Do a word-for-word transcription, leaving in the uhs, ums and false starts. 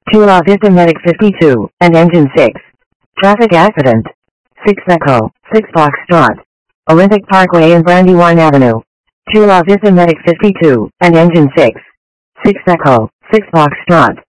Chula Vista Medic fifty-two, and Engine six. Traffic accident. six Echo, six Foxtrot. Olympic Parkway and Brandywine Avenue. Chula Vista Medic fifty-two, and Engine six. six Echo, six Foxtrot.